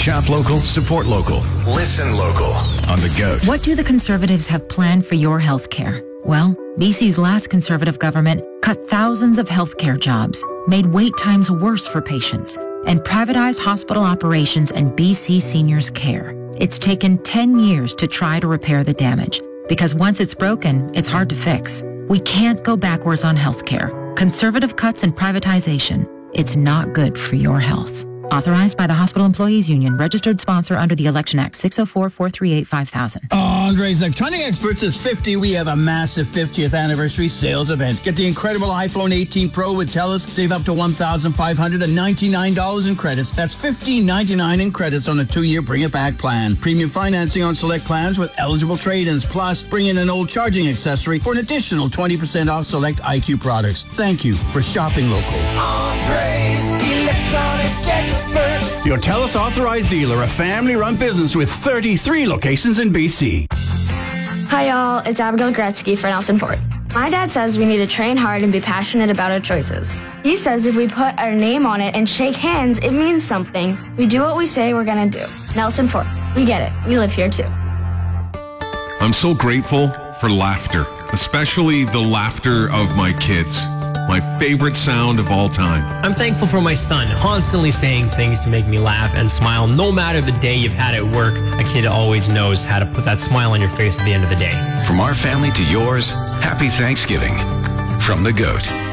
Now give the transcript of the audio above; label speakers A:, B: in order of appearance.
A: Shop local, support local, listen local on The GOAT.
B: What do the Conservatives have planned for your health care? Well, BC's last Conservative government cut thousands of healthcare jobs, made wait times worse for patients, and privatized hospital operations and BC seniors' care. It's taken 10 years to try to repair the damage, because once it's broken, it's hard to fix. We can't go backwards on healthcare. Conservative cuts and privatization, it's not good for your health. Authorized by the Hospital Employees Union. Registered sponsor under the Election Act. 604-438-5000.
C: Andre's Electronic Experts is 50. We have a massive 50th anniversary sales event. Get the incredible iPhone 18 Pro with TELUS. Save up to $1,599 in credits. That's $1,599 in credits on a 2-year Bring It Back plan. Premium financing on select plans with eligible trade-ins. Plus, bring in an old charging accessory for an additional 20% off select IQ products. Thank you for shopping local.
D: Andre's Electronic Experts.
E: Your TELUS authorized dealer, a family-run business with 33 locations in BC.
F: Hi, y'all. It's Abigail Gretzky for Nelson Ford. My dad says we need to train hard and be passionate about our choices. He says if we put our name on it and shake hands, it means something. We do what we say we're going to do. Nelson Ford. We get it. We live here, too.
G: I'm so grateful for laughter, especially the laughter of my kids. My favorite sound of all time.
H: I'm thankful for my son constantly saying things to make me laugh and smile. No matter the day you've had at work, a kid always knows how to put that smile on your face at the end of the day.
A: From our family to yours, happy Thanksgiving from The GOAT.